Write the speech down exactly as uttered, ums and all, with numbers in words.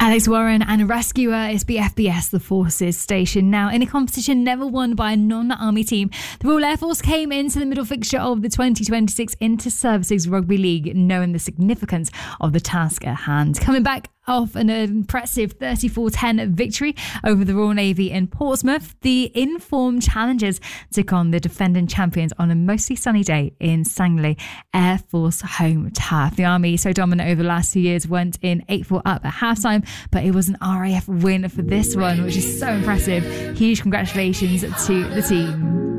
Alex Warren and Rescuer is B F B S, the Forces station. Now, in a competition never won by a non-army team, the Royal Air Force came into the middle fixture of the twenty twenty-six Inter-Services Rugby League, knowing the significance of the task at hand. Coming back off an impressive thirty-four ten victory over the Royal Navy in Portsmouth, the informed challengers took on the defending champions on a mostly sunny day in Sangley Air Force home turf. The Army, so dominant over the last two years, went in eight four up at halftime, but it was an R A F win for this one, which is so impressive. Huge congratulations to the team.